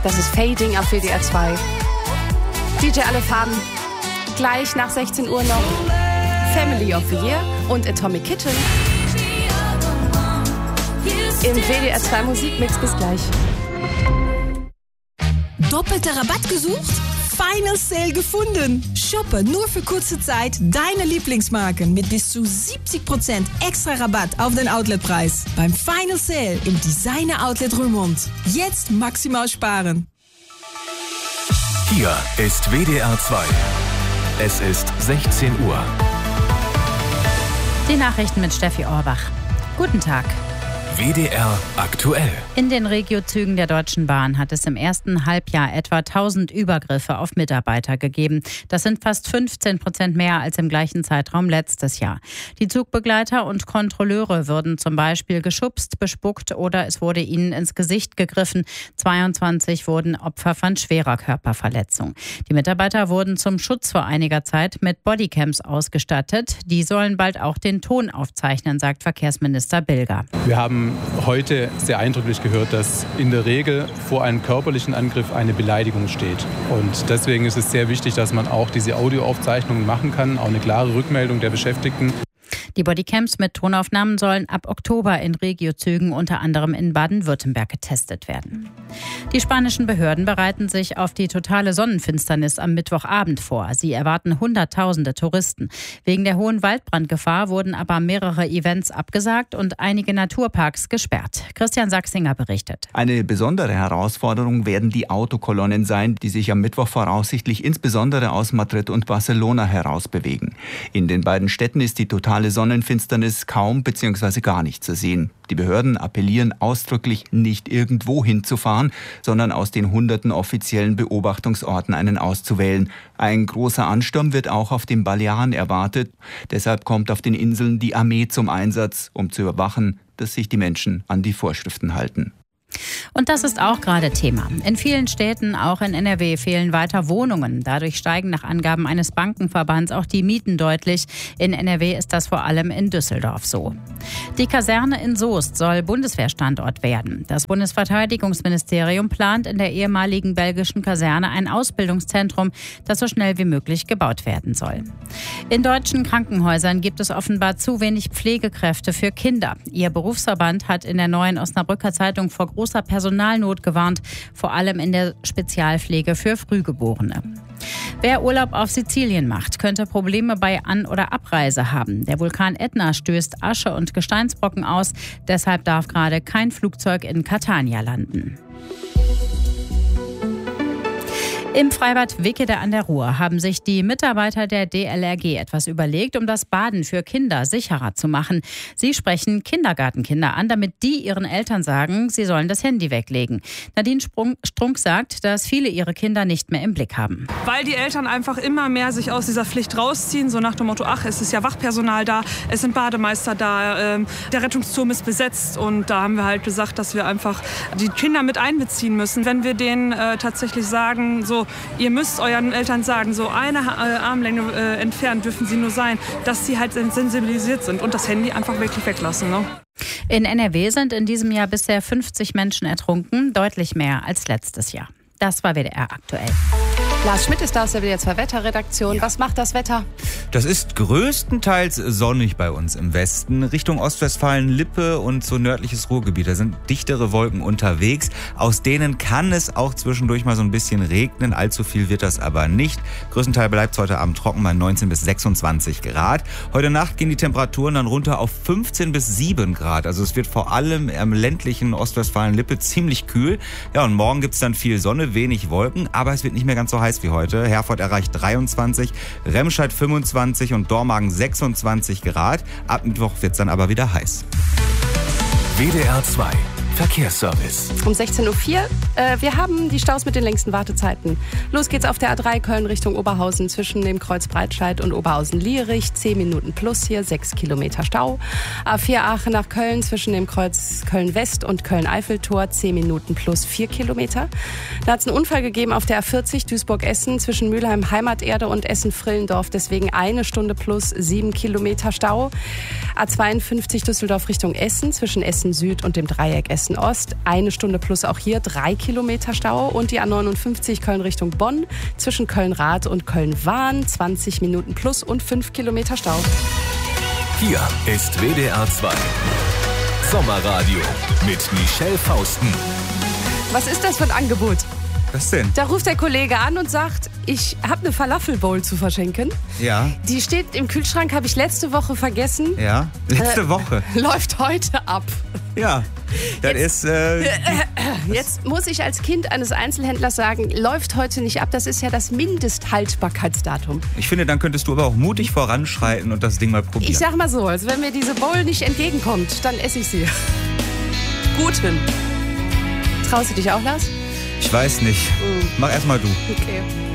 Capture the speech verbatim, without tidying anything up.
Das ist Fading auf W D R zwei. D J Alle Farben. Gleich nach sechzehn Uhr noch Family of the Year und Atomic Kitten. Im W D R zwei Musikmix. Bis gleich. Doppelte Rabatt gesucht? Final Sale gefunden. Shoppe nur für kurze Zeit deine Lieblingsmarken mit bis zu siebzig Prozent extra Rabatt auf den Outletpreis. Beim Final Sale im Designer Outlet Roermond. Jetzt maximal sparen. Hier ist W D R zwei. Es ist sechzehn Uhr. Die Nachrichten mit Steffi Orbach. Guten Tag. W D R aktuell. In den Regiozügen der Deutschen Bahn hat es im ersten Halbjahr etwa tausend Übergriffe auf Mitarbeiter gegeben. Das sind fast fünfzehn Prozent mehr als im gleichen Zeitraum letztes Jahr. Die Zugbegleiter und Kontrolleure würden zum Beispiel geschubst, bespuckt oder es wurde ihnen ins Gesicht gegriffen. zweiundzwanzig wurden Opfer von schwerer Körperverletzung. Die Mitarbeiter wurden zum Schutz vor einiger Zeit mit Bodycams ausgestattet. Die sollen bald auch den Ton aufzeichnen, sagt Verkehrsminister Bilger. Wir haben heute sehr eindrücklich gehört, dass in der Regel vor einem körperlichen Angriff eine Beleidigung steht. Und deswegen ist es sehr wichtig, dass man auch diese Audioaufzeichnungen machen kann, auch eine klare Rückmeldung der Beschäftigten. Die Bodycams mit Tonaufnahmen sollen ab Oktober in Regiozügen, unter anderem in Baden-Württemberg, getestet werden. Die spanischen Behörden bereiten sich auf die totale Sonnenfinsternis am Mittwochabend vor. Sie erwarten Hunderttausende Touristen. Wegen der hohen Waldbrandgefahr wurden aber mehrere Events abgesagt und einige Naturparks gesperrt. Christian Sachsinger berichtet. Eine besondere Herausforderung werden die Autokolonnen sein, die sich am Mittwoch voraussichtlich insbesondere aus Madrid und Barcelona herausbewegen. In den beiden Städten ist die totale Sonnenfinsternis kaum bzw. gar nicht zu sehen. Die Behörden appellieren ausdrücklich, nicht irgendwo hinzufahren, sondern aus den hunderten offiziellen Beobachtungsorten einen auszuwählen. Ein großer Ansturm wird auch auf den Balearen erwartet. Deshalb kommt auf den Inseln die Armee zum Einsatz, um zu überwachen, dass sich die Menschen an die Vorschriften halten. Und das ist auch gerade Thema. In vielen Städten, auch in N R W, fehlen weiter Wohnungen. Dadurch steigen nach Angaben eines Bankenverbands auch die Mieten deutlich. In N R W ist das vor allem in Düsseldorf so. Die Kaserne in Soest soll Bundeswehrstandort werden. Das Bundesverteidigungsministerium plant in der ehemaligen belgischen Kaserne ein Ausbildungszentrum, das so schnell wie möglich gebaut werden soll. In deutschen Krankenhäusern gibt es offenbar zu wenig Pflegekräfte für Kinder. Ihr Berufsverband hat in der Neuen Osnabrücker Zeitung vor großer Personalnot gewarnt, vor allem in der Spezialpflege für Frühgeborene. Wer Urlaub auf Sizilien macht, könnte Probleme bei An- oder Abreise haben. Der Vulkan Ätna stößt Asche und Gesteinsbrocken aus. Deshalb darf gerade kein Flugzeug in Catania landen. Im Freibad Wickede an der Ruhr haben sich die Mitarbeiter der D L R G etwas überlegt, um das Baden für Kinder sicherer zu machen. Sie sprechen Kindergartenkinder an, damit die ihren Eltern sagen, sie sollen das Handy weglegen. Nadine Sprung, Strunk sagt, dass viele ihre Kinder nicht mehr im Blick haben. Weil die Eltern einfach immer mehr sich aus dieser Pflicht rausziehen, so nach dem Motto, ach, es ist ja Wachpersonal da, es sind Bademeister da, ähm, der Rettungsturm ist besetzt. Und da haben wir halt gesagt, dass wir einfach die Kinder mit einbeziehen müssen. Wenn wir denen äh, tatsächlich sagen, so, ihr müsst euren Eltern sagen, so eine äh, Armlänge äh, entfernt dürfen sie nur sein, dass sie halt sensibilisiert sind und das Handy einfach wirklich weglassen. Ne? In N R W sind in diesem Jahr bisher fünfzig Menschen ertrunken, deutlich mehr als letztes Jahr. Das war W D R aktuell. Lars Schmidt ist da aus der W D R zwei Wetterredaktion. Ja. Was macht das Wetter? Das ist größtenteils sonnig bei uns im Westen. Richtung Ostwestfalen-Lippe und so nördliches Ruhrgebiet. Da sind dichtere Wolken unterwegs. Aus denen kann es auch zwischendurch mal so ein bisschen regnen. Allzu viel wird das aber nicht. Größtenteils bleibt es heute Abend trocken bei neunzehn bis sechsundzwanzig Grad. Heute Nacht gehen die Temperaturen dann runter auf fünfzehn bis sieben Grad. Also es wird vor allem im ländlichen Ostwestfalen-Lippe ziemlich kühl. Ja, und morgen gibt es dann viel Sonne, wenig Wolken, aber es wird nicht mehr ganz so heiß wie heute. Herford erreicht dreiundzwanzig, Remscheid fünfundzwanzig und Dormagen sechsundzwanzig Grad. Ab Mittwoch wird es dann aber wieder heiß. W D R zwei Verkehrsservice. Um sechzehn Uhr vier. Äh, wir haben die Staus mit den längsten Wartezeiten. Los geht's auf der A drei Köln Richtung Oberhausen zwischen dem Kreuz Breitscheid und Oberhausen-Lierich. zehn Minuten plus hier, sechs Kilometer Stau. A vier Aachen nach Köln zwischen dem Kreuz Köln-West und Köln-Eiffeltor. zehn Minuten plus vier Kilometer. Da hat es einen Unfall gegeben auf der A vierzig Duisburg-Essen zwischen Mülheim-Heimaterde und Essen-Frillendorf. Deswegen eine Stunde plus sieben Kilometer Stau. A zweiundfünfzig Düsseldorf Richtung Essen zwischen Essen Süd und dem Dreieck Essen Dresden Ost, eine Stunde plus auch hier, drei Kilometer Stau. Und die A neunundfünfzig Köln Richtung Bonn, zwischen Köln-Rath und Köln-Wahn, zwanzig Minuten plus und fünf Kilometer Stau. Hier ist W D R zwei Sommerradio mit Michelle Fausten. Was ist das für ein Angebot? Was denn? Da ruft der Kollege an und sagt, ich habe eine Falafel-Bowl zu verschenken. Ja. Die steht im Kühlschrank, habe ich letzte Woche vergessen. Ja, letzte äh, Woche. Läuft heute ab. Ja, das jetzt, ist... Äh, jetzt muss ich als Kind eines Einzelhändlers sagen, läuft heute nicht ab. Das ist ja das Mindesthaltbarkeitsdatum. Ich finde, dann könntest du aber auch mutig voranschreiten und das Ding mal probieren. Ich sag mal so, also wenn mir diese Bowl nicht entgegenkommt, dann esse ich sie. Guten. Traust du dich auch, Lars? Ich weiß nicht. Mhm. Mach erst mal du. Okay.